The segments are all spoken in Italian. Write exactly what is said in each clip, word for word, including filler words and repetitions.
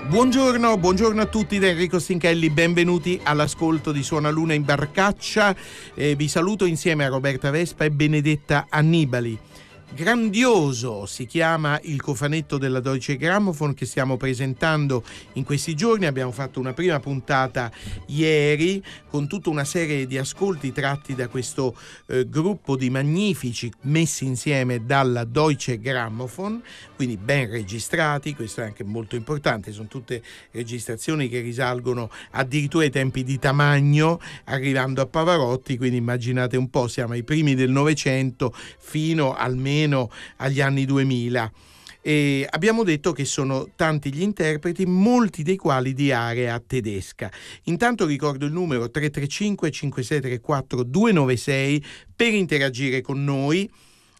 Buongiorno, buongiorno a tutti da Enrico Stinchelli, benvenuti all'ascolto di Suona Luna in Barcaccia. Eh, vi saluto insieme a Roberta Vespa e Benedetta Annibali. Grandioso si chiama il cofanetto della Deutsche Grammophon che stiamo presentando in questi giorni. Abbiamo fatto una prima puntata ieri con tutta una serie di ascolti tratti da questo eh, gruppo di magnifici messi insieme dalla Deutsche Grammophon, quindi ben registrati. Questo è anche molto importante, sono tutte registrazioni che risalgono addirittura ai tempi di Tamagno, arrivando a Pavarotti, quindi immaginate un po', siamo ai primi del Novecento fino almeno agli anni duemila. E abbiamo detto che sono tanti gli interpreti, molti dei quali di area tedesca. Intanto ricordo il numero tre tre cinque cinque sei tre quattro due nove sei per interagire con noi.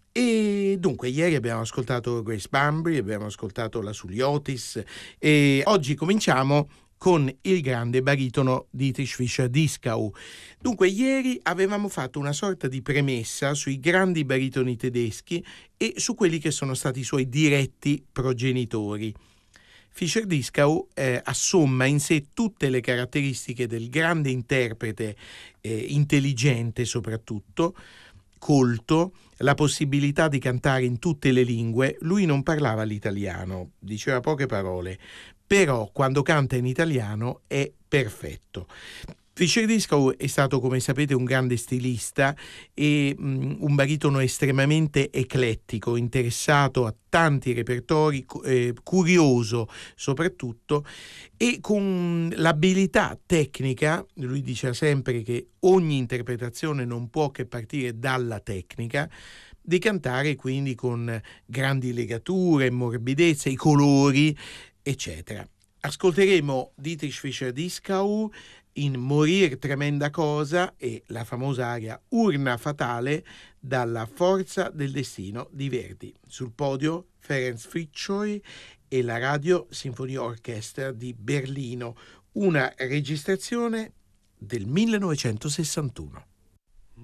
E dunque ieri abbiamo ascoltato Grace Bumbry, abbiamo ascoltato la Suliotis e oggi cominciamo con il grande baritono Dietrich Fischer-Dieskau. Dunque ieri avevamo fatto una sorta di premessa sui grandi baritoni tedeschi e su quelli che sono stati i suoi diretti progenitori. Fischer-Dieskau eh, assomma in sé tutte le caratteristiche del grande interprete, eh, intelligente soprattutto, colto, la possibilità di cantare in tutte le lingue. Lui non parlava l'italiano, diceva poche parole, però quando canta in italiano è perfetto. Fischer-Dieskau è stato, come sapete, un grande stilista e um, un baritono estremamente eclettico, interessato a tanti repertori, eh, curioso soprattutto, e con l'abilità tecnica. Lui diceva sempre che ogni interpretazione non può che partire dalla tecnica, di cantare quindi con grandi legature, morbidezza, i colori, eccetera. Ascolteremo Dietrich Fischer-Dieskau in Morir tremenda cosa e la famosa aria Urna fatale dalla Forza del destino di Verdi. Sul podio Ferenc Fricsay e la Radio Sinfonia Orchestra di Berlino, una registrazione del millenovecentosessantuno.